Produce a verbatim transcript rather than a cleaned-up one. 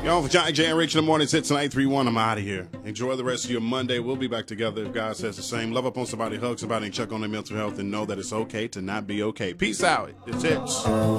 Y'all, for Johnny J and Rich in the morning, it's nine three one. I'm out of here. Enjoy the rest of your Monday. We'll be back together if God says the same. Love up on somebody, hug somebody, and check on their mental health, and know that it's okay to not be okay. Peace out. It's Hits.